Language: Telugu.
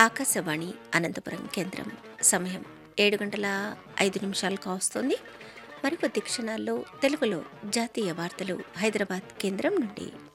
ఆకాశవాణి అనంతపురం కేంద్రం. సమయం 7:05 కావస్తోంది. మరికొద్ది క్షణాల్లో తెలుగులో జాతీయ వార్తలు హైదరాబాద్ కేంద్రం నుండి.